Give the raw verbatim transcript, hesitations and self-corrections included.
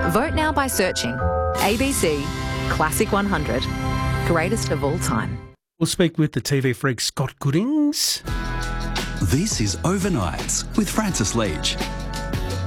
Vote now by searching A B C Classic one hundred, greatest of all time. We'll speak with the T V freak Scott Goodings. This is Overnights with Francis Leach.